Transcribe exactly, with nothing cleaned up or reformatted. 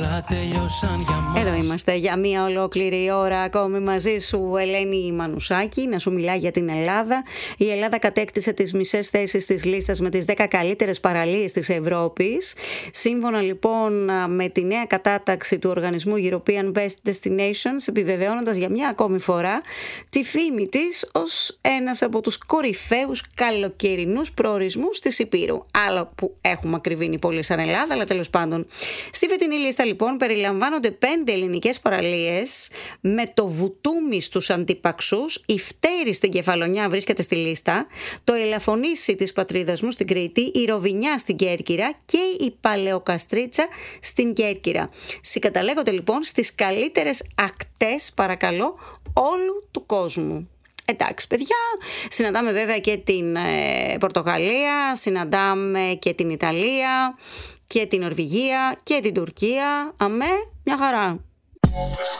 όλα τέλειωσαν για μας. Εδώ είμαστε για μία ολόκληρη ώρα ακόμη μαζί σου, Ελένη Μανουσάκη, να σου μιλάει για την Ελλάδα. Η Ελλάδα κατέκτησε τις μισές θέσεις της λίστας με τις δέκα καλύτερες παραλίες της Ευρώπης. Σύμφωνα λοιπόν με τη νέα κατάταξη του οργανισμού European Best Destinations, επιβεβαιώνοντας για μια ακόμη φορά τη φήμη της ως ένας από τους κορυφαίους καλοκαιρινούς προορισμούς της Υπήρου. Άλλο που έχουμε ακριβήνει πολύ σαν Ελλάδα, αλλά τέλος πάντων. Στη φετινή λίστα λοιπόν περιλαμβάνονται πέντε ελληνικές παραλίες, με το Βουτούμι στους Αντίπαξους, η Φτέρη στην Κεφαλονιά βρίσκεται στη λίστα, το Ελαφωνήσι της πατρίδας μου στην Κρήτη, η Ροβινιά στην Κέρκυρα και η Παλαιοκαστρίτσα στην Κέρκυρα. Συγκαταλέγονται λοιπόν στις καλύτερες ακτές, παρακαλώ, όλου του κόσμου. Εντάξει παιδιά, συναντάμε βέβαια και την ε, Πορτογαλία, συναντάμε και την Ιταλία και την Νορβηγία και την Τουρκία. Αμέ, μια χαρά.